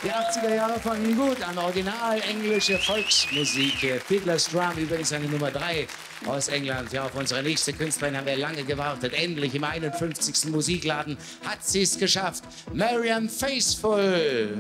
Die 80er Jahre fangen gut an. Original englische Volksmusik. Fiddler's Drum, übrigens eine Nummer 3 aus England. Ja, auf unsere nächste Künstlerin haben wir lange gewartet. Endlich im 51. Musikladen hat sie es geschafft. Marianne Faithfull.